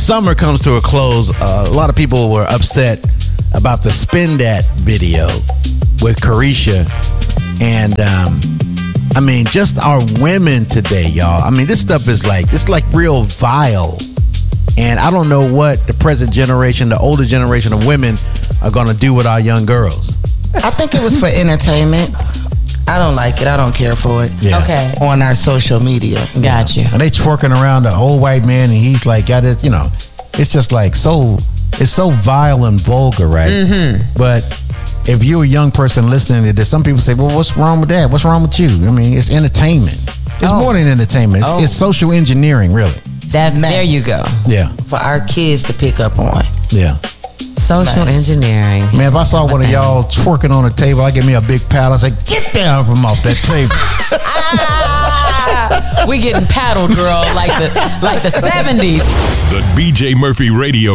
summer comes to a close, a lot of people were upset about the Spin Dat video with Caresha. And, I mean, just our women today, y'all. I mean, this stuff is like, it's like real vile. And I don't know what the present generation, the older generation of women are going to do with our young girls. I think it was for entertainment. I don't like it. I don't care for it. Yeah. Okay. On our social media. Got you. And they twerking around the old white man, and he's like, got it, you know, it's just like it's so vile and vulgar, right? Mm-hmm. But if you're a young person listening to this, some people say, well, what's wrong with that? What's wrong with you? I mean, it's entertainment. It's more than entertainment. It's social engineering, really. There you go. Yeah. For our kids to pick up on. Yeah. Social engineering. Man, if I saw one of y'all twerking on a table, I'd give me a big pat. I'd say, get down from off that table. We getting paddled, girl, like the 70s. The BJ Murphy Radio